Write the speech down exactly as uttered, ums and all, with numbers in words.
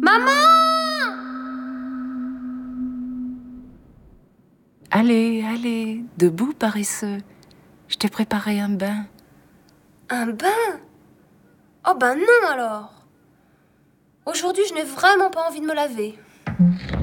Maman! Allez, allez, debout, paresseux. Je t'ai préparé un bain. Un bain? Oh ben non alors! Aujourd'hui, je n'ai vraiment pas envie de me laver.